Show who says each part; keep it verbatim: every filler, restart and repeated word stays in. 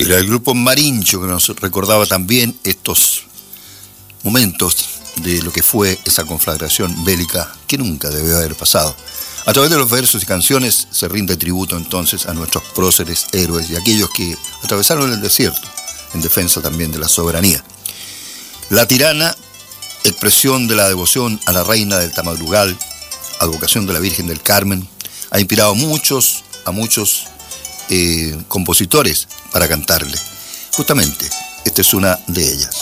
Speaker 1: Era el grupo Marincho que nos recordaba también estos momentos de lo que fue esa conflagración bélica que nunca debió haber pasado. A través de los versos y canciones se rinde tributo entonces a nuestros próceres héroes y aquellos que atravesaron el desierto en defensa también de la soberanía. La Tirana, expresión de la devoción a la reina del Tamadrugal, advocación de la Virgen del Carmen, ha inspirado muchos, a muchos eh, compositores para cantarle. Justamente, esta es una de ellas.